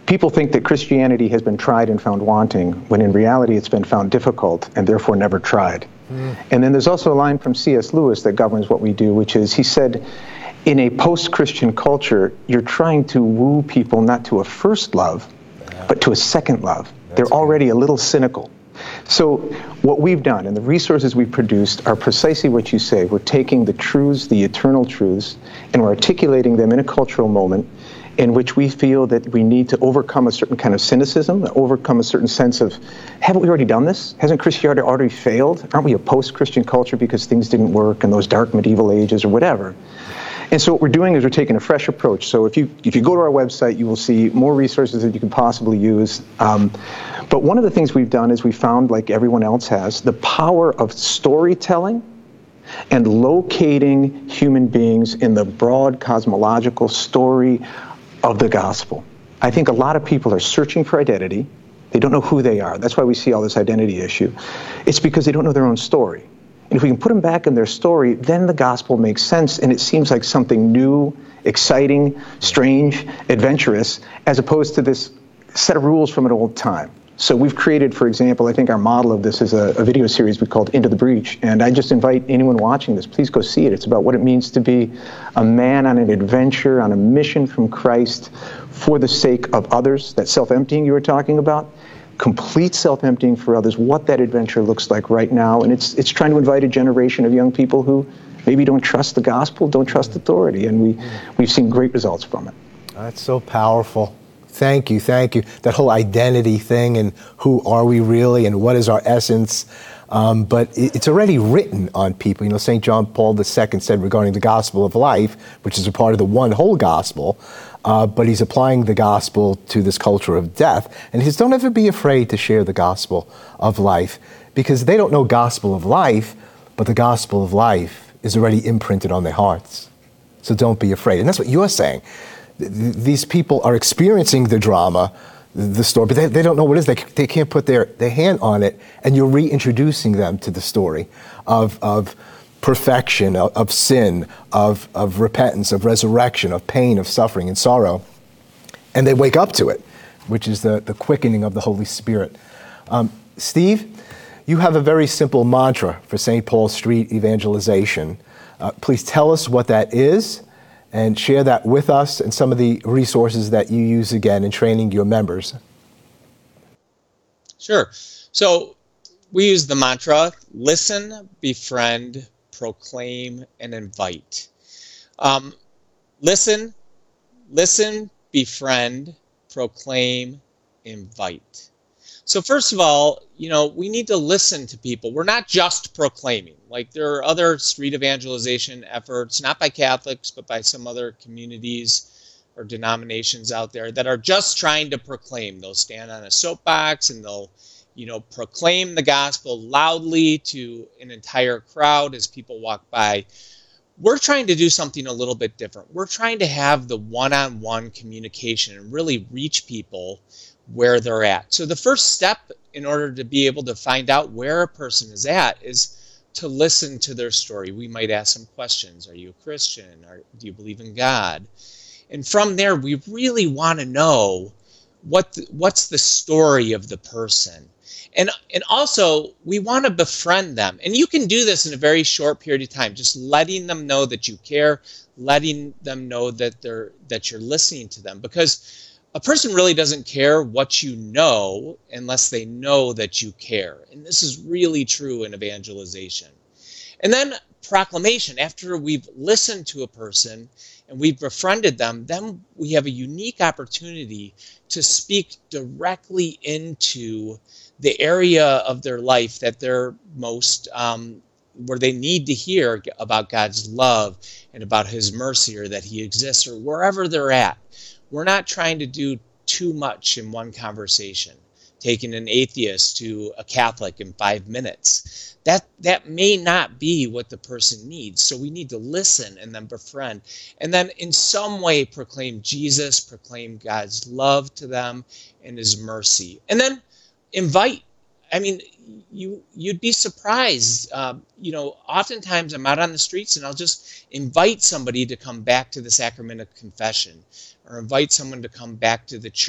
People think that Christianity has been tried and found wanting, when in reality it's been found difficult and therefore never tried. And then there's also a line from C.S. Lewis that governs what we do, which is, he said, in a post-Christian culture, you're trying to woo people not to a first love, but to a second love. They're already a little cynical. So what we've done and the resources we've produced are precisely what you say. We're taking the truths, the eternal truths, and we're articulating them in a cultural moment in which we feel that we need to overcome a certain kind of cynicism, overcome a certain sense of, haven't we already done this? Hasn't Christianity already failed? Aren't we a post-Christian culture because things didn't work in those dark medieval ages or whatever? And so what we're doing is we're taking a fresh approach. So if you go to our website, you will see more resources that you can possibly use. But one of the things we've done is we found, like everyone else has, the power of storytelling and locating human beings in the broad cosmological story of the gospel. I think a lot of people are searching for identity. They don't know who they are. That's why we see all this identity issue. It's because they don't know their own story. And if we can put them back in their story, then the gospel makes sense, and it seems like something new, exciting, strange, adventurous, as opposed to this set of rules from an old time. So we've created, for example, I think our model of this is a video series we called Into the Breach, and I just invite anyone watching this, please go see it. It's about what it means to be a man on an adventure, on a mission from Christ for the sake of others, that self-emptying you were talking about. Complete self-emptying for others, what that adventure looks like right now. And it's trying to invite a generation of young people who maybe don't trust the gospel, don't trust authority. And we've seen great results from it. That's so powerful. Thank you, thank you. That whole identity thing and who are we really and what is our essence. But it's already written on people. You know, St. John Paul II said regarding the gospel of life, which is a part of the one whole gospel, but he's applying the gospel to this culture of death. And he says, don't ever be afraid to share the gospel of life, because they don't know gospel of life, but the gospel of life is already imprinted on their hearts. So don't be afraid. And that's what you're saying. These people are experiencing the drama, the story, but they don't know what it is. They can't put their hand on it, and you're reintroducing them to the story of perfection, of sin, of repentance, of resurrection, of pain, of suffering and sorrow. And they wake up to it, which is the quickening of the Holy Spirit. Steve, you have a very simple mantra for St. Paul Street evangelization. Please tell us what that is and share that with us and some of the resources that you use again in training your members. Sure. So we use the mantra, listen, befriend, proclaim, and invite. Listen, befriend, proclaim, invite. So first of all, we need to listen to people. We're not just proclaiming. Like, there are other street evangelization efforts, not by Catholics, but by some other communities or denominations out there that are just trying to proclaim. They'll stand on a soapbox and they'll, proclaim the gospel loudly to an entire crowd as people walk by. We're trying to do something a little bit different. We're trying to have the one-on-one communication and really reach people where they're at. So the first step in order to be able to find out where a person is at is to listen to their story. We might ask some questions. Are you a Christian? Do you believe in God? And from there, we really want to know what's the story of the person. And also, we want to befriend them. And you can do this in a very short period of time, just letting them know that you care, letting them know that you're listening to them. Because a person really doesn't care what you know unless they know that you care. And this is really true in evangelization. And then proclamation. After we've listened to a person and we've befriended them, then we have a unique opportunity to speak directly into the area of their life that they're most, where they need to hear about God's love and about His mercy, or that He exists, or wherever they're at. We're not trying to do too much in one conversation, taking an atheist to a Catholic in 5 minutes. That may not be what the person needs. So we need to listen and then befriend, and then in some way proclaim Jesus, proclaim God's love to them and His mercy. And then invite. I mean, you'd be surprised. Oftentimes I'm out on the streets and I'll just invite somebody to come back to the sacrament of confession, or invite someone to come back to the church